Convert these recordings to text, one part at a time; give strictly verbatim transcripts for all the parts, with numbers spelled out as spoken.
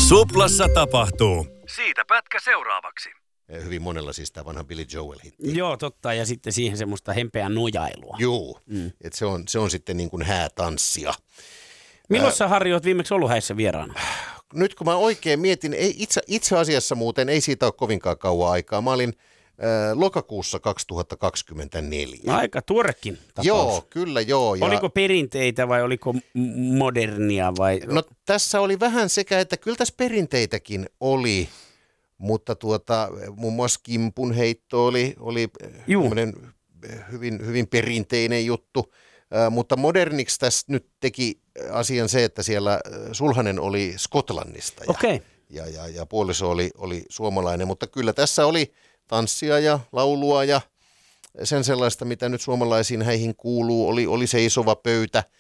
Suplassa tapahtuu. Siitä pätkä seuraavaksi. Hyvin monella siis tämä vanha Billy Joel-hitti. Joo, totta. Ja sitten siihen semmoista hempeää nojailua. Joo, mm. että se on, se on sitten niin kuin häätanssia. Milloin sä, Harri, oot viimeksi ollut häissä vieraana? Nyt kun mä oikein mietin, ei, itse, itse asiassa muuten ei siitä ole kovinkaan kauan aikaa. Mä olin äh, lokakuussa kaksituhattakaksikymmentäneljä. Aika tuorekin tapaus. Joo, kyllä joo. Ja oliko perinteitä vai oliko modernia vai? No tässä oli vähän sekä, että kyllä tässä perinteitäkin oli, mutta tuota, muun muassa kimpunheitto oli, oli hyvin, hyvin perinteinen juttu. Äh, mutta moderniksi tässä nyt teki asian se, että siellä sulhanen oli Skotlannista ja, okay. ja, ja, ja puoliso oli, oli suomalainen, mutta kyllä tässä oli tanssia ja laulua ja sen sellaista, mitä nyt suomalaisiin häihin kuuluu, oli, oli seisova pöytä, äh,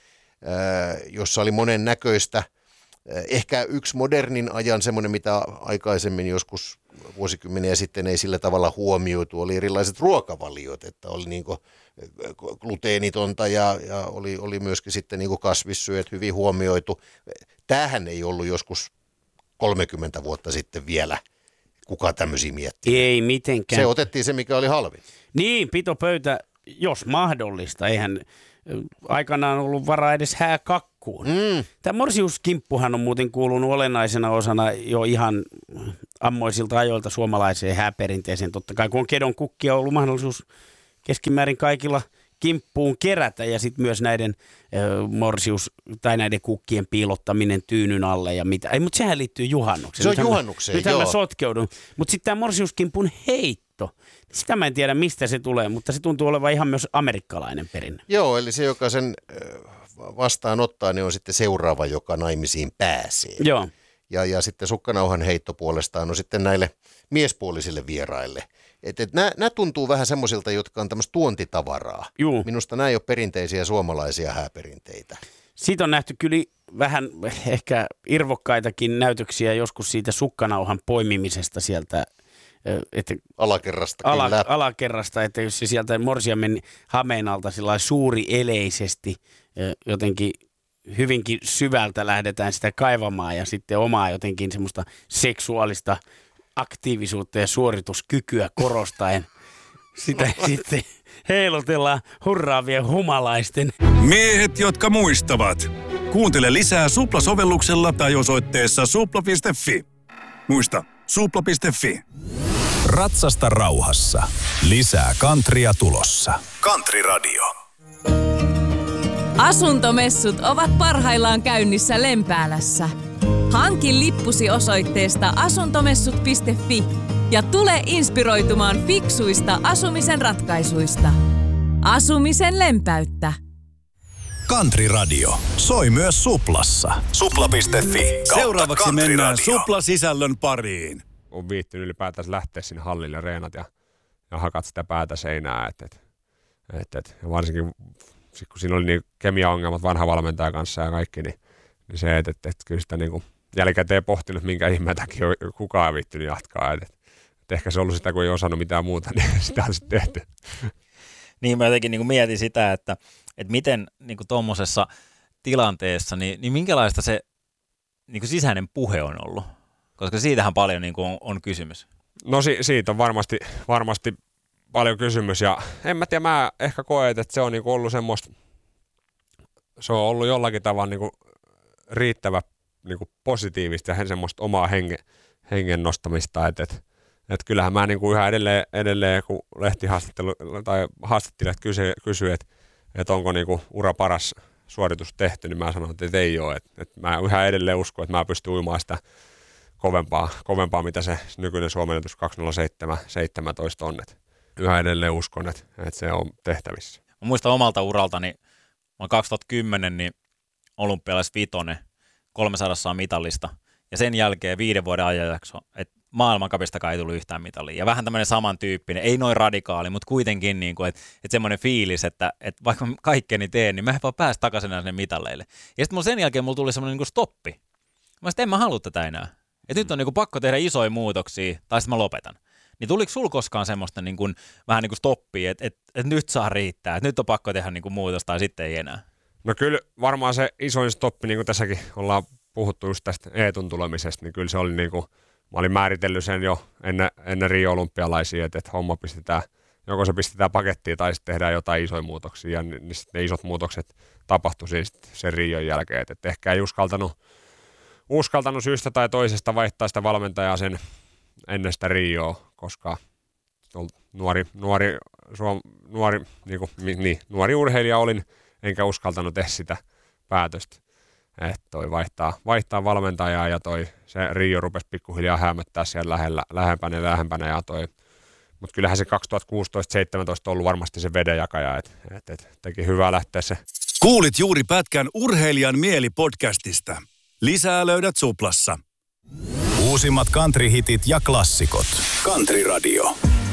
jossa oli monen näköistä. Äh, ehkä yksi modernin ajan semmoinen, mitä aikaisemmin joskus vuosikymmeniä sitten ei sillä tavalla huomioitu, oli erilaiset ruokavaliot, että oli niin kuin gluteenitonta ja, ja oli, oli myöskin sitten niin kuin kasvissyöt hyvin huomioitu. Tämähän ei ollut joskus kolmekymmentä vuotta sitten vielä kuka tämmöisiä miettii. Ei mitenkään. Se otettiin se, mikä oli halvin. Niin, pitopöytä, jos mahdollista. Eihän aikanaan ollut varaa edes hääkakkuun. Mm. Tämä morsiuskimppuhan on muuten kuulunut olennaisena osana jo ihan ammoisilta ajoilta suomalaiseen hääperinteeseen. Totta kai kun on kedon kukkia ollut mahdollisuus keskimäärin kaikilla kimppuun kerätä ja sitten myös näiden ö, morsius tai näiden kukkien piilottaminen tyynyn alle ja mitä. Ei, mutta sehän liittyy juhannukseen. Se on nythän juhannukseen, mä, nythän joo. mä sotkeudun. Mutta sitten tämä morsiuskimpun heitto, sitä mä en tiedä mistä se tulee, mutta se tuntuu olevan ihan myös amerikkalainen perinne. Joo, eli se joka sen vastaanottaa, niin on sitten seuraava, joka naimisiin pääsee. Joo. Ja, ja sitten sukkanauhan heitto puolestaan on sitten näille miespuolisille vieraille. Että et nämä tuntuu vähän semmoisilta, jotka on tämmöistä tuontitavaraa. Juu. Minusta nämä ei ole perinteisiä suomalaisia hääperinteitä. Siitä on nähty kyllä vähän ehkä irvokkaitakin näytöksiä joskus siitä sukkanauhan poimimisesta sieltä. Että alakerrasta ala, kyllä. Alakerrasta, että jos se sieltä morsiamen hameen alta suuri eleisesti jotenkin hyvinkin syvältä lähdetään sitä kaivamaan ja sitten omaa jotenkin semmoista seksuaalista aktiivisuutta ja suorituskykyä korostaen sitä sitten heilutellaan hurraavien humalaisten. Miehet, jotka muistavat. Kuuntele lisää Supla-sovelluksella tai osoitteessa supla piste fi. Muista, supla piste fi. Ratsasta rauhassa. Lisää countrya tulossa. Country Radio. Asuntomessut ovat parhaillaan käynnissä Lempäälässä. Hankin lippusi osoitteesta asuntomessut piste fi ja tule inspiroitumaan fiksuista asumisen ratkaisuista. Asumisen lempääyttä. Country Radio. Soi myös Suplassa. supla piste fi. Seuraavaksi mennään Supla-sisällön pariin. On viittynyt ylipäätään lähteä sinne hallille reenat ja, ja hakat sitä päätä seinää. Et, et, et, et. Ja varsinkin kun siinä oli niin kemiaongelmat vanha valmentaja kanssa ja kaikki, niin, niin se, että et, et, kyllä sitä niin kuin jälkikäteen pohtinut, minkä ihmeen takia kukaan ei viittynyt jatkaa. Et, et ehkä se on ollut sitä, kun ei osannut mitään muuta, niin sitä on sitten tehty. Niin mä jotenkin niin kuin mietin sitä, että, että miten niin kuin tuommoisessa tilanteessa, niin, niin minkälaista se niin kuin sisäinen puhe on ollut? Koska siitähän paljon niin kuin on, on kysymys. No si- siitä on varmasti, varmasti paljon kysymys ja en mä tiedä, mä ehkä koen, että se on niin kuin ollut semmoista, se on ollut jollakin tavalla niin kuin riittävä niin kuin positiivista ja semmoista omaa henge, hengen nostamista, että et, et kyllähän mä niin kuin yhä edelleen, edelleen kun lehtihaastattelu tai haastattelijat kysyi, kysy, että et onko niin kuin ura paras suoritus tehty, niin mä sanon, että ei ole. Et, et mä yhä edelleen uskon, että mä pystyn uimaan sitä kovempaa, kovempaa mitä se nykyinen Suomen ennätys kaksituhattaseitsemän seitsemäntoista on. Et yhä edelleen uskon, että, että se on tehtävissä. Mä muistan omalta uraltani, mä kaksituhattakymmenen niin olympialais vitonen, kolmesataa mitallista. Ja sen jälkeen viiden vuoden ajanjakso, että maailmankapistakaan ei tullut yhtään mitalia. Ja vähän tämmöinen samantyyppinen, ei noin radikaali, mutta kuitenkin niin kuin, että, että semmoinen fiilis, että, että vaikka mä kaikkeni teen, niin mä en vaan pääse takaisin sinne mitalleille. Ja sitten sen jälkeen mulla tuli semmoinen niin kuin stoppi. Mä sitten en mä halua tätä enää. Että nyt on niin kuin pakko tehdä isoja muutoksia, tai sitten mä lopetan. Niin tuliko sul koskaan semmoista niin kuin, vähän niin kuin stoppia, että, että, että nyt saa riittää, että nyt on pakko tehdä niin kuin muutosta tai sitten ei enää? No kyllä varmaan se isoin stoppi, niin kuin tässäkin ollaan puhuttu just tästä Eetun tulemisesta, niin kyllä se oli niin kuin, mä olin määritellyt sen jo ennen, ennen Rio-olympialaisia, että, että homma pistetään, joko se pistetään pakettiin tai sitten tehdään jotain isoja muutoksia, ja niin ne isot muutokset tapahtui siis sen Rion jälkeen, että, että ehkä ei uskaltanut, uskaltanut syystä tai toisesta vaihtaa sitä valmentajaa sen ennen sitä Rioa, koska nuori, nuori, suom, nuori, niin kuin, niin, nuori urheilija olin, enkä uskaltanut tehdä sitä päätöstä. Että toi vaihtaa, vaihtaa valmentajaa ja toi se Rio rupesi pikkuhiljaa hämöttää siellä lähellä, lähempänä ja lähempänä. Ja toi, mutta kyllähän se kaksituhattakuusitoista seitsemäntoista on ollut varmasti se vedenjakaja, että et, et, teki hyvää lähteä se. Kuulit juuri pätkän Urheilijan mieli podcastista. Lisää löydät Suplassa. Uusimmat country-hitit ja klassikot. Country Radio.